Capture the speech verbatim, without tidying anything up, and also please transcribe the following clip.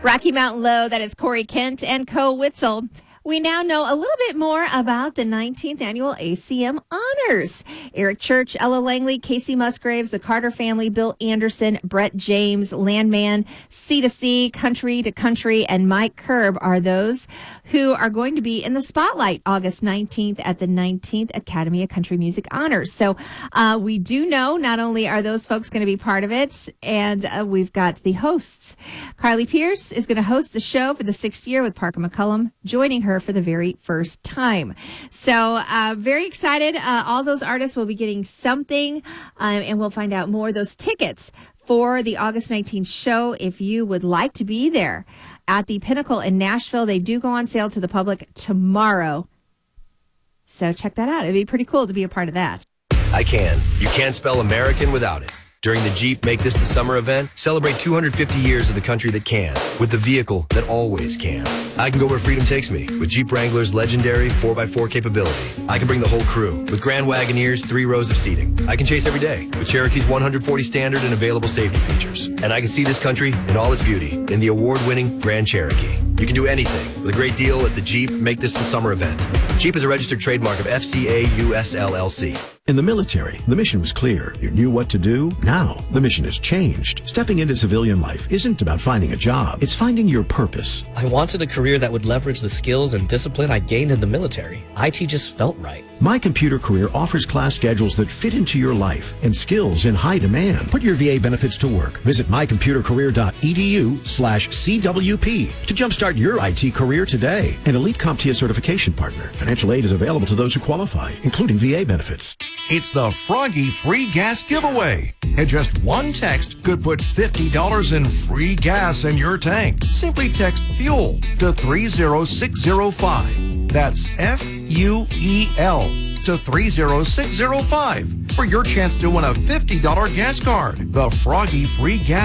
Rocky Mountain Low, that is Corey Kent and Cole Witzel. We now know a little bit more about the nineteenth Annual A C M Honors. Eric Church, Ella Langley, Casey Musgraves, the Carter family, Bill Anderson, Brett James, Landman, C to C, Country to Country, and Mike Curb are those who are going to be in the spotlight August nineteenth at the nineteenth Academy of Country Music Honors. So uh, we do know not only are those folks going to be part of it, and uh, we've got the hosts. Carly Pierce is going to host the show for the sixth year with Parker McCullum, joining her for the very first time. So uh, very excited. Uh, all those artists will be getting something, um, and we'll find out more. Those tickets for the August nineteenth show, if you would like to be there at the Pinnacle in Nashville, they do go on sale to the public tomorrow. So check that out. It'd be pretty cool to be a part of that. I can. You can't spell American without it. During the Jeep Make This the Summer event, celebrate two hundred fifty years of the country that can, with the vehicle that always can. I can go where freedom takes me with Jeep Wrangler's legendary four by four capability. I can bring the whole crew with Grand Wagoneer's three rows of seating. I can chase every day with Cherokee's one hundred forty standard and available safety features. And I can see this country in all its beauty in the award-winning Grand Cherokee. You can do anything with a great deal at the Jeep Make This the Summer event. Jeep is a registered trademark of F C A U S L L C. In the military, the mission was clear. You knew what to do. Now, the mission has changed. Stepping into civilian life isn't about finding a job. It's finding your purpose. I wanted a career that would leverage the skills and discipline I gained in the military. I T just felt right. My Computer Career offers class schedules that fit into your life and skills in high demand. Put your V A benefits to work. Visit mycomputercareer.edu slash CWP to jumpstart your I T career today. An Elite CompTIA certification partner. Financial aid is available to those who qualify, including V A benefits. It's the Froggy Free Gas Giveaway. And just one text could put fifty dollars in free gas in your tank. Simply text FUEL to three zero six zero five. That's F U E L to three zero six zero five for your chance to win a fifty dollars gas card. The Froggy Free Gas